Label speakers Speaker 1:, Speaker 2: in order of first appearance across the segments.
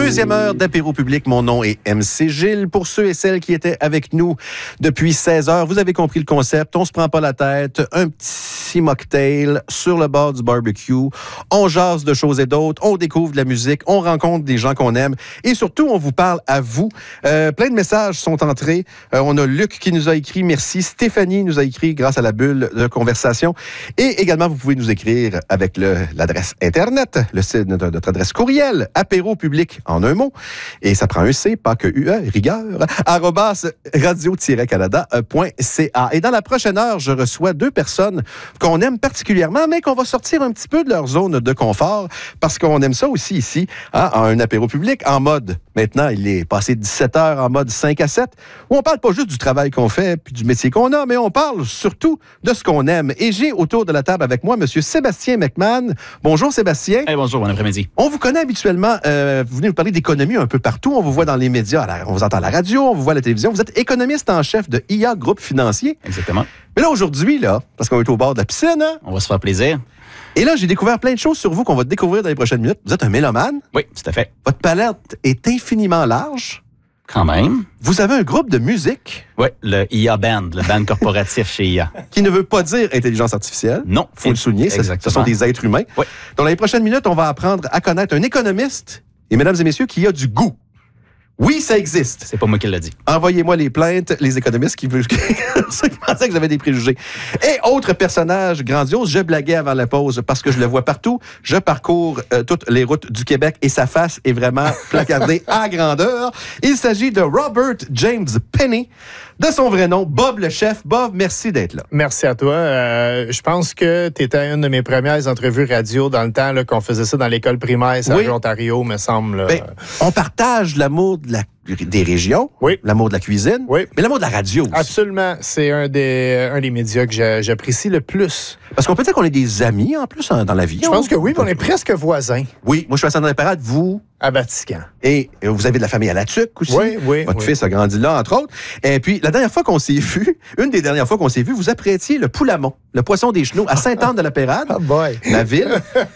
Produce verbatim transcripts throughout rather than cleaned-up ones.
Speaker 1: Deuxième heure d'apéro public. Mon nom est M C Gilles. Pour ceux et celles qui étaient avec nous depuis seize heures, vous avez compris le concept. On se prend pas la tête. Un petit mocktail sur le bord du barbecue. On jase de choses et d'autres. On découvre de la musique. On rencontre des gens qu'on aime. Et surtout, on vous parle à vous. Euh, plein de messages sont entrés. Euh, on a Luc qui nous a écrit. Merci. Stéphanie nous a écrit grâce à la bulle de conversation. Et également, vous pouvez nous écrire avec le, l'adresse Internet, le site, notre, notre adresse courriel, apéro public en un mot. Et ça prend un C, pas que U E, rigueur, arrobas radio-canada point c a. Et dans la prochaine heure, je reçois deux personnes qu'on aime particulièrement, mais qu'on va sortir un petit peu de leur zone de confort, parce qu'on aime ça aussi ici, hein, en un apéro public, en mode, maintenant, il est passé dix-sept heures en mode cinq à sept, où on parle pas juste du travail qu'on fait, puis du métier qu'on a, mais on parle surtout de ce qu'on aime. Et j'ai autour de la table avec moi M. Sébastien McMahon. Bonjour Sébastien.
Speaker 2: Hey, bonjour, bon après-midi.
Speaker 1: On vous connaît habituellement, euh, vous venez nous parler d'économie un peu partout, on vous voit dans les médias, on vous entend à la radio, on vous voit à la télévision, vous êtes économiste en chef de I A Groupe Financier.
Speaker 2: Exactement.
Speaker 1: Mais là aujourd'hui, là, parce qu'on est au bord de la piscine, hein?
Speaker 2: On va se faire plaisir.
Speaker 1: Et là, j'ai découvert plein de choses sur vous qu'on va découvrir dans les prochaines minutes. Vous êtes un mélomane.
Speaker 2: Oui, tout à fait.
Speaker 1: Votre palette est infiniment large.
Speaker 2: Quand même.
Speaker 1: Vous avez un groupe de musique.
Speaker 2: Oui, le I A Band, le band corporatif chez I A.
Speaker 1: Qui ne veut pas dire intelligence artificielle.
Speaker 2: Non.
Speaker 1: Il faut le souligner, ce, ce sont des êtres humains.
Speaker 2: Oui.
Speaker 1: Dans les prochaines minutes, on va apprendre à connaître un économiste, et mesdames et messieurs, qui a du goût. Oui, ça existe.
Speaker 2: C'est pas moi qui l'ai dit.
Speaker 1: Envoyez-moi les plaintes, les économistes qui, veulent... qui pensaient que j'avais des préjugés. Et autre personnage grandiose, je blaguais avant la pause parce que je le vois partout. Je parcours euh, toutes les routes du Québec et sa face est vraiment placardée à grandeur. Il s'agit de Robert James Penny, de son vrai nom, Bob le chef. Bob, merci d'être là.
Speaker 3: Merci à toi. Euh, je pense que tu étais une de mes premières entrevues radio dans le temps là, qu'on faisait ça dans l'école primaire, ça, oui. À Ontario, me semble.
Speaker 1: Ben, on partage l'amour de la, des régions,
Speaker 3: oui.
Speaker 1: L'amour de la cuisine,
Speaker 3: oui.
Speaker 1: Mais l'amour de la radio aussi.
Speaker 3: Absolument. C'est un des, un des médias que j'apprécie le plus.
Speaker 1: Parce qu'on peut dire qu'on est des amis, en plus, dans la vie.
Speaker 3: Je pense que oui, on est presque voisins.
Speaker 1: Oui, moi, je suis à Saint-André-Parade, vous...
Speaker 3: À Vatican.
Speaker 1: Et vous avez de la famille à La Tuque aussi.
Speaker 3: Oui, oui.
Speaker 1: Votre
Speaker 3: oui.
Speaker 1: fils a grandi là, entre autres. Et puis, la dernière fois qu'on s'est vu, une des dernières fois qu'on s'est vu, vous apprêtiez le poulamon, le poisson des chenaux, à Sainte-Anne-de-la-Pérade,
Speaker 3: oh boy.
Speaker 1: La ville.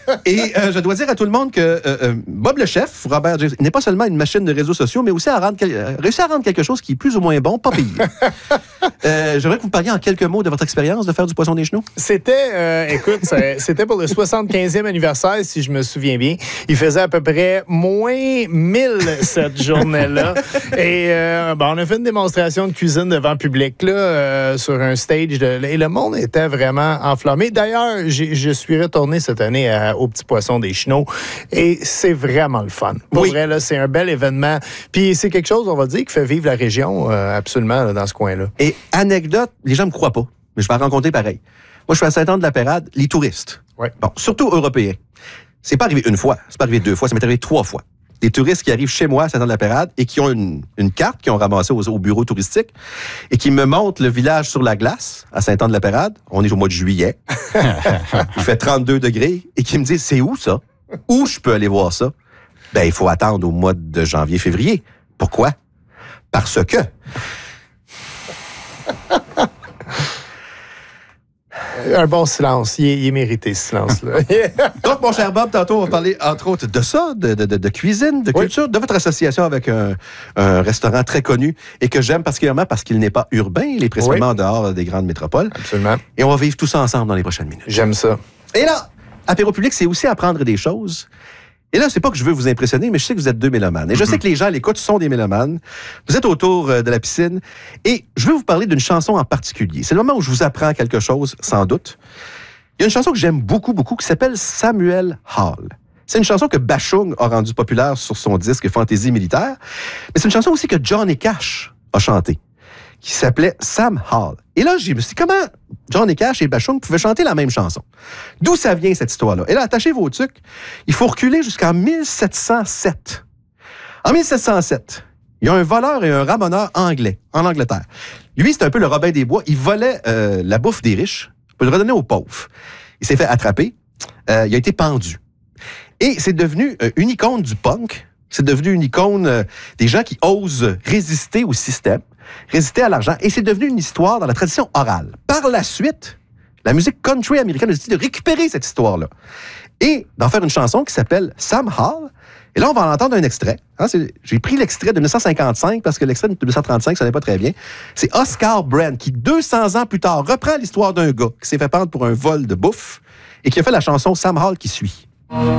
Speaker 1: Et euh, je dois dire à tout le monde que euh, euh, Bob le chef, Robert James, n'est pas seulement une machine de réseaux sociaux, mais aussi à rendre, euh, réussi à rendre quelque chose qui est plus ou moins bon, pas payé. euh, J'aimerais que vous parliez en quelques mots de votre expérience de faire du poisson des chenaux.
Speaker 3: C'était, euh, écoute, c'était pour le soixante-quinzième anniversaire, si je me souviens bien. Il faisait à peu près moins mille cette journée-là. Et euh, bon, on a fait une démonstration de cuisine devant le public là, euh, sur un stage. De, et le monde était vraiment enflammé. D'ailleurs, je suis retourné cette année à, au Petit Poisson des Chenaux et c'est vraiment le fun. Pour oui. vrai, là, c'est un bel événement. Puis c'est quelque chose, on va dire, qui fait vivre la région euh, absolument là, dans ce coin-là.
Speaker 1: Et anecdote, les gens ne me croient pas, mais je vais en rencontrer pareil. Moi, je suis à Sainte-Anne-de-la-Pérade, les touristes.
Speaker 3: Oui.
Speaker 1: Bon, surtout européens. C'est pas arrivé une fois, c'est pas arrivé deux fois, ça m'est arrivé trois fois. Des touristes qui arrivent chez moi à Sainte-Anne-de-la-Pérade et qui ont une, une carte qu'ils ont ramassée au, au bureau touristique et qui me montrent le village sur la glace à Sainte-Anne-de-la-Pérade. On est au mois de juillet. Il fait trente-deux degrés et qui me disent, c'est où ça? Où je peux aller voir ça? Ben, il faut attendre au mois de janvier-février. Pourquoi? Parce que...
Speaker 3: Un bon silence. Il est, il est mérité, ce silence-là.
Speaker 1: Donc, mon cher Bob, tantôt, on va parler, entre autres, de ça, de, de, de cuisine, de culture, oui. De votre association avec un, un restaurant très connu et que j'aime particulièrement parce qu'il n'est pas urbain, il est principalement oui. en dehors des grandes métropoles.
Speaker 3: Absolument.
Speaker 1: Et on va vivre tout ça ensemble dans les prochaines minutes.
Speaker 3: J'aime ça.
Speaker 1: Et là, apéro public, c'est aussi apprendre des choses. Et là, c'est pas que je veux vous impressionner, mais je sais que vous êtes deux mélomanes. Et je mm-hmm. sais que les gens à l'écoute sont des mélomanes. Vous êtes autour de la piscine. Et je veux vous parler d'une chanson en particulier. C'est le moment où je vous apprends quelque chose, sans doute. Il y a une chanson que j'aime beaucoup, beaucoup, qui s'appelle Samuel Hall. C'est une chanson que Bashung a rendue populaire sur son disque Fantaisie militaire. Mais c'est une chanson aussi que Johnny Cash a chantée, qui s'appelait Sam Hall. Et là, je me suis dit, comment Johnny Cash et Bashung pouvaient chanter la même chanson? D'où ça vient, cette histoire-là? Et là, attachez vos trucs. Il faut reculer jusqu'en mille sept cent sept. En mille sept cent sept, il y a un voleur et un ramoneur anglais, en Angleterre. Lui, c'est un peu le Robin des Bois. Il volait euh, la bouffe des riches pour le redonner aux pauvres. Il s'est fait attraper. Euh, il a été pendu. Et c'est devenu euh, une icône du punk. C'est devenu une icône euh, des gens qui osent résister au système, résister à l'argent. Et c'est devenu une histoire dans la tradition orale. Par la suite, la musique country américaine a décidé de récupérer cette histoire-là et d'en faire une chanson qui s'appelle Sam Hall. Et là, on va en entendre un extrait. Hein, c'est, j'ai pris l'extrait de dix-neuf cent cinquante-cinq parce que l'extrait de dix-neuf cent trente-cinq, ça n'est pas très bien. C'est Oscar Brand qui, deux cents ans plus tard, reprend l'histoire d'un gars qui s'est fait prendre pour un vol de bouffe et qui a fait la chanson Sam Hall qui suit.